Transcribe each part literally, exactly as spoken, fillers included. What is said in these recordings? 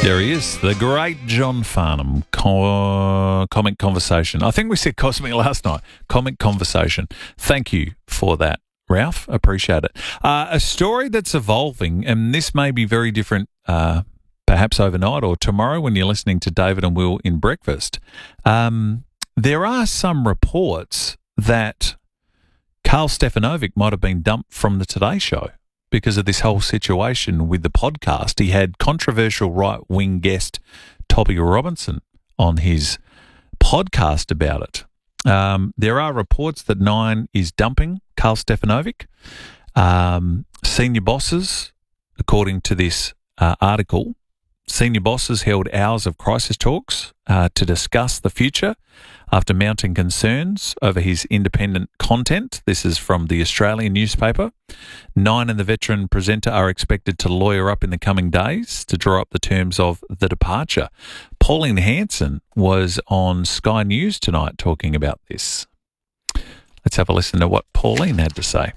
There he is, the great John Farnham. Co- comic Conversation. I think we said cosmic last night. Comic Conversation. Thank you for that, Ralph. Appreciate it. Uh, a story that's evolving, and this may be very different uh, perhaps overnight or tomorrow when you're listening to David and Will in Breakfast. Um, there are some reports that Carl Stefanovic might have been dumped from the Today Show because of this whole situation with the podcast. He had controversial right-wing guest Toby Robinson on his podcast about it. Um, there are reports that Nine is dumping Carl Stefanovic. Um, senior bosses, according to this uh, article, senior bosses held hours of crisis talks uh, to discuss the future after mounting concerns over his independent content. This is from the Australian newspaper. Nine and the veteran presenter are expected to lawyer up in the coming days to draw up the terms of the departure. Pauline Hanson was on Sky News tonight talking about this. Let's have a listen to what Pauline had to say.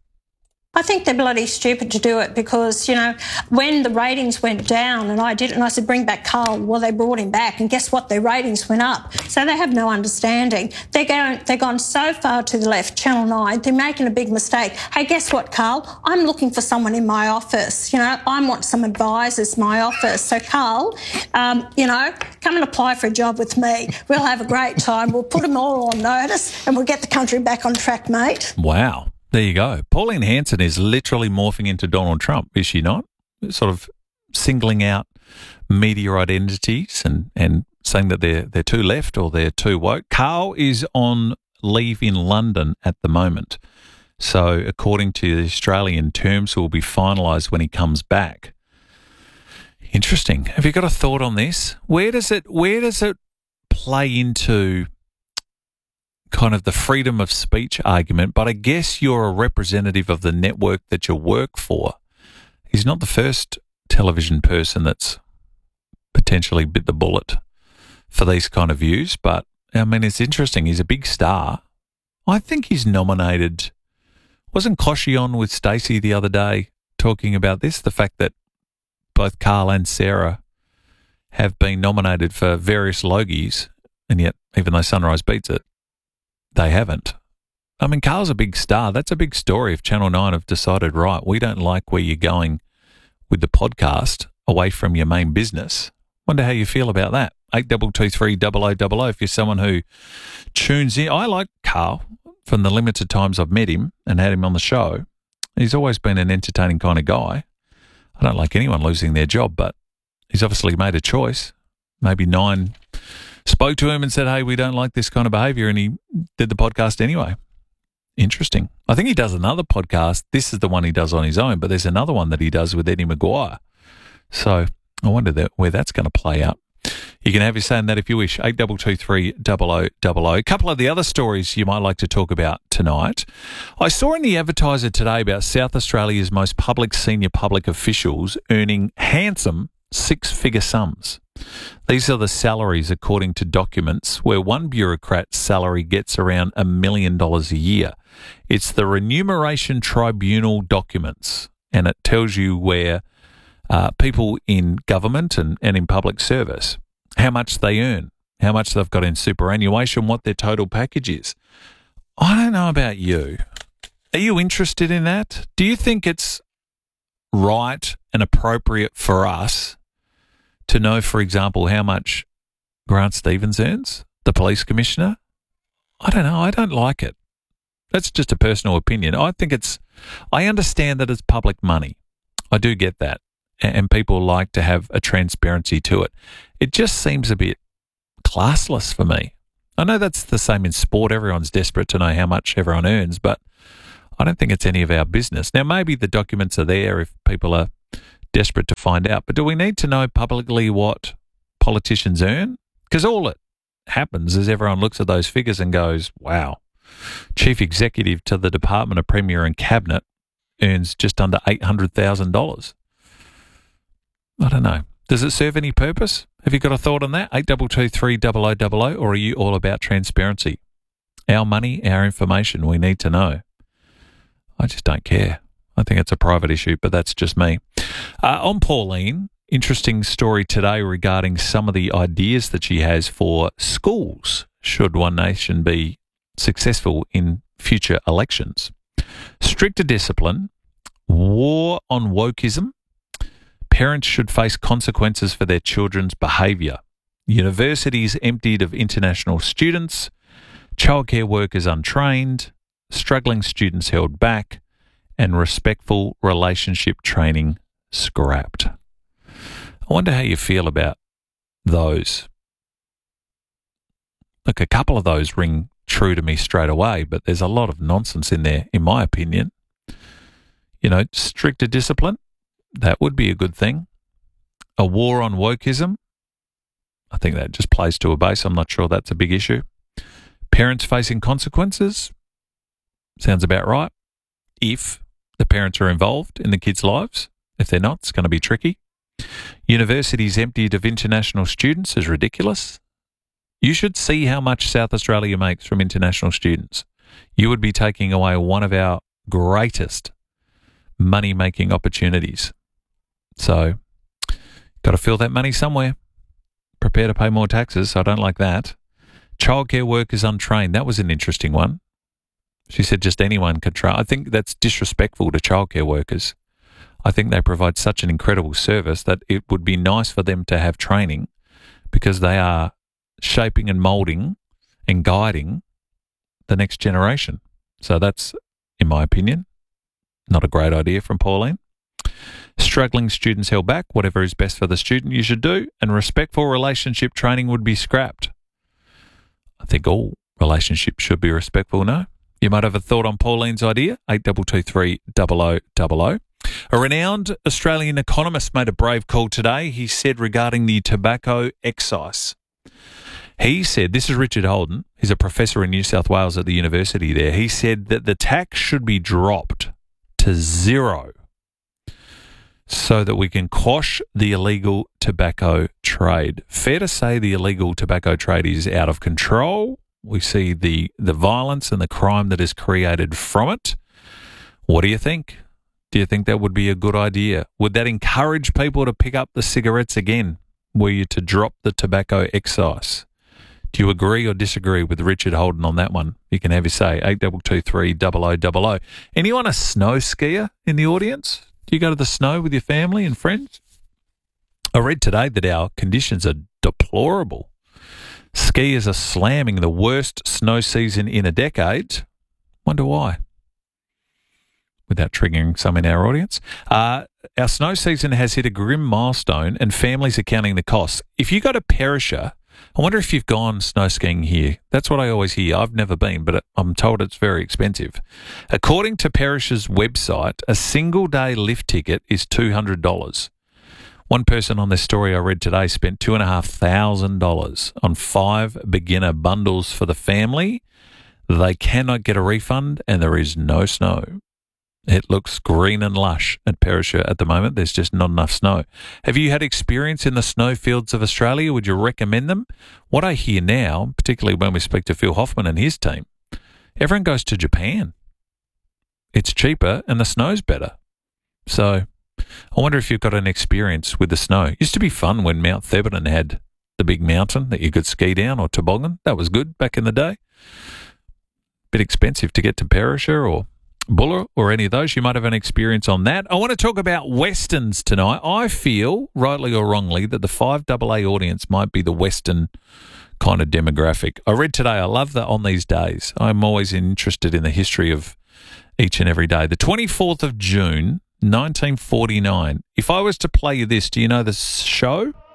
I think they're bloody stupid to do it because, you know, when the ratings went down and I did it and I said, bring back Carl, well, they brought him back and guess what? Their ratings went up. So they have no understanding. They're going, they've gone so far to the left, Channel nine, they're making a big mistake. Hey, guess what, Carl? I'm looking for someone in my office. You know, I want some advisors in my office. So, Carl, um, you know, come and apply for a job with me. We'll have a great time. We'll put them all on notice and we'll get the country back on track, mate. Wow. There you go. Pauline Hanson is literally morphing into Donald Trump, is she not? Sort of singling out media identities and, and saying that they're they're too left or they're too woke. Carl is on leave in London at the moment. So according to the Australian, terms will be finalised when he comes back. Interesting. Have you got a thought on this? Where does it where does it play into kind of the freedom of speech argument? But I guess you're a representative of the network that you work for. He's not the first television person that's potentially bit the bullet for these kind of views, but I mean, it's interesting. He's a big star. I think he's nominated. Wasn't Koshy on with Stacey the other day talking about this, the fact that both Carl and Sarah have been nominated for various Logies, and yet even though Sunrise beats it, they haven't. I mean, Carl's a big star. That's a big story if Channel nine have decided, right, we don't like where you're going with the podcast away from your main business. Wonder how you feel about that. eight two two three double oh double oh if you're someone who tunes in. I like Carl from the limited times I've met him and had him on the show. He's always been an entertaining kind of guy. I don't like anyone losing their job, but he's obviously made a choice. Maybe Nine spoke to him and said, hey, we don't like this kind of behaviour, and he did the podcast anyway. Interesting. I think he does another podcast. This is the one he does on his own, but there's another one that he does with Eddie Maguire. So I wonder that, where that's going to play out. You can have your say on that if you wish. eight two two three double oh double oh. A couple of the other stories you might like to talk about tonight. I saw in the Advertiser today about South Australia's most public senior public officials earning handsome six-figure sums. These are the salaries according to documents where one bureaucrat's salary gets around a million dollars a year. It's the Remuneration Tribunal documents, and it tells you where uh, people in government and, and in public service, how much they earn, how much they've got in superannuation, what their total package is. I don't know about you. Are you interested in that? Do you think it's right and appropriate for us to know, for example, how much Grant Stevens earns, the police commissioner? I don't know. I don't like it. That's just a personal opinion. I think it's, I understand that it's public money. I do get that. And people like to have a transparency to it. It just seems a bit classless for me. I know that's the same in sport. Everyone's desperate to know how much everyone earns, but I don't think it's any of our business. Now, maybe the documents are there if people are desperate to find out, but do we need to know publicly what politicians earn? Because all it happens is everyone looks at those figures and goes, wow, chief executive to the Department of Premier and Cabinet earns just under eight hundred thousand dollars. I don't know. Does it serve any purpose? Have you got a thought on that? eight two two three double oh double oh, or are you all about transparency? Our money, our information, we need to know. I just don't care. I think it's a private issue, but that's just me. Uh, on Pauline, interesting story today regarding some of the ideas that she has for schools should One Nation be successful in future elections. Stricter discipline, war on wokeism, parents should face consequences for their children's behaviour, universities emptied of international students, childcare workers untrained, struggling students held back, and respectful relationship training scrapped. I wonder how you feel about those. Look, a couple of those ring true to me straight away, but there's a lot of nonsense in there, in my opinion. You know, stricter discipline, that would be a good thing. A war on wokeism, I think that just plays to a base. I'm not sure that's a big issue. Parents facing consequences, sounds about right. If the parents are involved in the kids' lives. If they're not, it's going to be tricky. Universities emptied of international students is ridiculous. You should see how much South Australia makes from international students. You would be taking away one of our greatest money-making opportunities. So, got to fill that money somewhere. Prepare to pay more taxes, so I don't like that. Childcare workers untrained, that was an interesting one. She said just anyone could try. I think that's disrespectful to childcare workers. I think they provide such an incredible service that it would be nice for them to have training because they are shaping and moulding and guiding the next generation. So that's, in my opinion, not a great idea from Pauline. Struggling students held back. Whatever is best for the student you should do. And respectful relationship training would be scrapped. I think all relationships should be respectful, no? You might have a thought on Pauline's idea, eight two two three double oh double oh. A renowned Australian economist made a brave call today. He said regarding the tobacco excise. He said, this is Richard Holden, he's a professor in New South Wales at the university there. He said that the tax should be dropped to zero so that we can quash the illegal tobacco trade. Fair to say the illegal tobacco trade is out of control. We see the, the violence and the crime that is created from it. What do you think? Do you think that would be a good idea? Would that encourage people to pick up the cigarettes again? Were you to drop the tobacco excise? Do you agree or disagree with Richard Holden on that one? You can have your say, eight two two three double oh double oh. Anyone a snow skier in the audience? Do you go to the snow with your family and friends? I read today that our conditions are deplorable. Skiers are slamming the worst snow season in a decade. Wonder why? Without triggering some in our audience. Uh, our snow season has hit a grim milestone and families are counting the costs. If you go to Perisher, I wonder if you've gone snow skiing here. That's what I always hear. I've never been, but I'm told it's very expensive. According to Perisher's website, a single day lift ticket is two hundred dollars. One person on this story I read today spent two thousand five hundred dollars on five beginner bundles for the family. They cannot get a refund and there is no snow. It looks green and lush at Perisher at the moment. There's just not enough snow. Have you had experience in the snowfields of Australia? Would you recommend them? What I hear now, particularly when we speak to Phil Hoffman and his team, everyone goes to Japan. It's cheaper and the snow's better. So I wonder if you've got an experience with the snow. It used to be fun when Mount Theberton had the big mountain that you could ski down or toboggan. That was good back in the day. Bit expensive to get to Perisher or Buller or any of those. You might have an experience on that. I want to talk about Westerns tonight. I feel, rightly or wrongly, that the five A A audience might be the Western kind of demographic. I read today, I love that on these days. I'm always interested in the history of each and every day. The twenty-fourth of June, nineteen forty-nine. If I was to play you this, do you know the show?